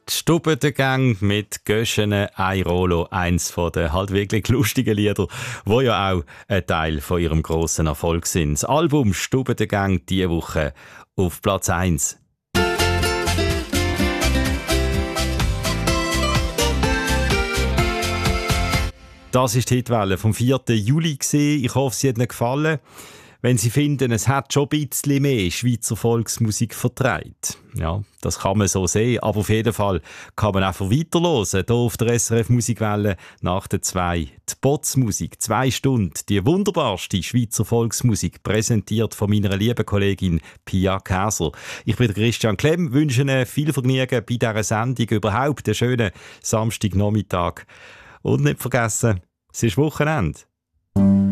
Die Stubbengang mit Göschene Airolo, eins von den halt wirklich lustigen Lieder, wo ja auch ein Teil von ihrem grossen Erfolg sind. Das Album Stubbengang diese Woche auf Platz 1. Das ist die Hitwelle vom 4. Juli. Ich hoffe, sie hat Ihnen gefallen. Wenn Sie finden, es hat schon ein bisschen mehr Schweizer Volksmusik vertreibt. Ja, das kann man so sehen, aber auf jeden Fall kann man einfach weiterhören. Hier auf der SRF Musikwelle nach der 2. Die Botsmusik, 2 Stunden, die wunderbarste Schweizer Volksmusik, präsentiert von meiner lieben Kollegin Pia Käser. Ich bin Christian Klemm, wünsche Ihnen viel Vergnügen bei dieser Sendung, überhaupt einen schönen Samstagnachmittag. Und nicht vergessen, es ist Wochenende.